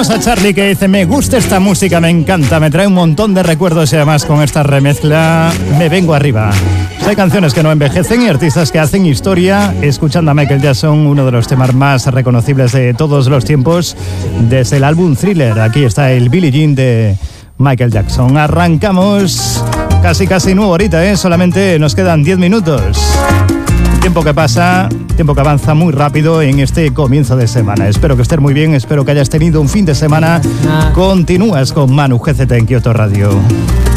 Tenemos a Charlie que dice: me gusta esta música, me encanta, me trae un montón de recuerdos y además con esta remezcla me vengo arriba. Hay canciones que no envejecen y artistas que hacen historia. Escuchando a Michael Jackson, uno de los temas más reconocibles de todos los tiempos, desde el álbum Thriller. Aquí está el Billie Jean de Michael Jackson. Arrancamos casi nuevo ahorita, ¿eh? Solamente nos quedan 10 minutos. Tiempo que pasa, tiempo que avanza muy rápido en este comienzo de semana. Espero que estés muy bien, espero que hayas tenido un fin de semana. Continúas con Manu GZT en Kyoto Radio.